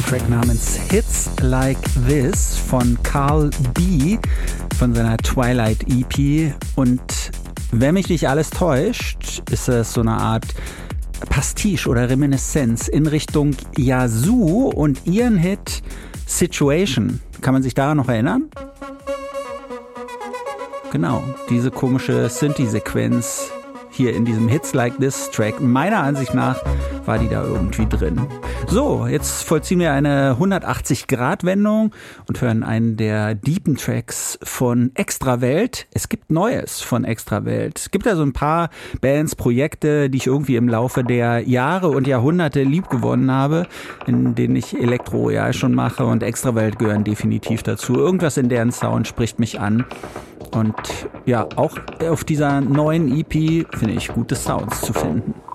Track namens Hits Like This von Carl B. von seiner Twilight EP. Und wenn mich nicht alles täuscht, ist es so eine Art Pastiche oder Reminiszenz in Richtung Yazoo und ihren Hit Situation. Kann man sich daran noch erinnern? Genau, diese komische Synthi-Sequenz hier in diesem Hits Like This Track. Meiner Ansicht nach war die da irgendwie drin. So, jetzt vollziehen wir eine 180-Grad-Wendung und hören einen der deepen Tracks von Extrawelt. Es gibt Neues von Extrawelt. Es gibt ja so ein paar Bands, Projekte, die ich irgendwie im Laufe der Jahre und Jahrhunderte liebgewonnen habe, in denen ich Elektro ja schon mache, und Extrawelt gehören definitiv dazu. Irgendwas in deren Sound spricht mich an. Und ja, auch auf dieser neuen EP finde ich gute Sounds zu finden.